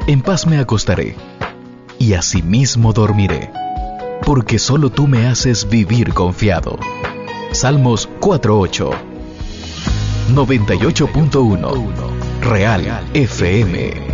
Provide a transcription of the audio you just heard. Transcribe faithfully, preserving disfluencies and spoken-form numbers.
En paz me acostaré, y asimismo dormiré, porque solo tú me haces vivir confiado. Salmos cuatro ocho. noventa y ocho punto uno Real F M.